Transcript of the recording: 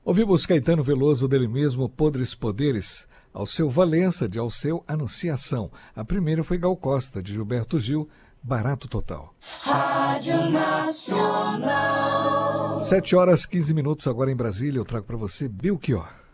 Ouvimos Caetano Veloso, dele mesmo, Podres Poderes, Alceu Valença, de Alceu, Anunciação. A primeira foi Gal Costa, de Gilberto Gil, Barato Total. Rádio Nacional. 7 horas 15 minutos agora em Brasília. Eu trago para você Belchior.